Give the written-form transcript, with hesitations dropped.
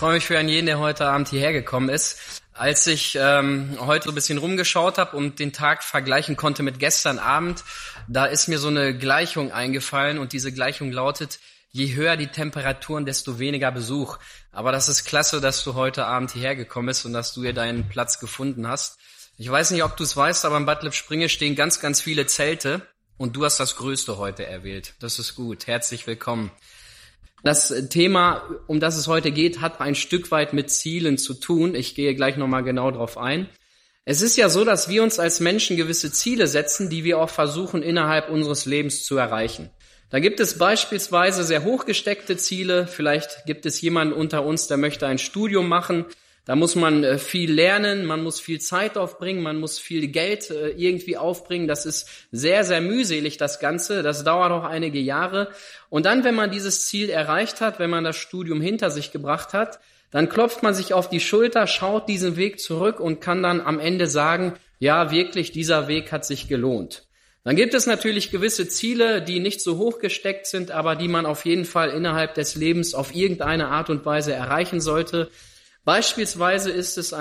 freue mich für jeden, der heute Abend hierher gekommen ist. Als ich heute so ein bisschen rumgeschaut habe und den Tag vergleichen konnte mit gestern Abend, da ist mir so eine Gleichung eingefallen und diese Gleichung lautet: Je höher die Temperaturen, desto weniger Besuch. Aber das ist klasse, dass du heute Abend hierher gekommen bist und dass du hier deinen Platz gefunden hast. Ich weiß nicht, ob du es weißt, aber in Bad Lippspringe stehen ganz, ganz viele Zelte und du hast das Größte heute erwählt. Das ist gut. Herzlich willkommen. Das Thema, um das es heute geht, hat ein Stück weit mit Zielen zu tun. Ich gehe gleich nochmal genau drauf ein. Es ist ja so, dass wir uns als Menschen gewisse Ziele setzen, die wir auch versuchen, innerhalb unseres Lebens zu erreichen. Da gibt es beispielsweise sehr hochgesteckte Ziele. Vielleicht gibt es jemanden unter uns, der möchte ein Studium machen. Da muss man viel lernen, man muss viel Zeit aufbringen, man muss viel Geld irgendwie aufbringen. Das ist sehr, sehr mühselig, das Ganze. Das dauert auch einige Jahre. Und dann, wenn man dieses Ziel erreicht hat, wenn man das Studium hinter sich gebracht hat, dann klopft man sich auf die Schulter, schaut diesen Weg zurück und kann dann am Ende sagen, ja, wirklich, dieser Weg hat sich gelohnt. Dann gibt es natürlich gewisse Ziele, die nicht so hoch gesteckt sind, aber die man auf jeden Fall innerhalb des Lebens auf irgendeine Art und Weise erreichen sollte. Beispielsweise ist es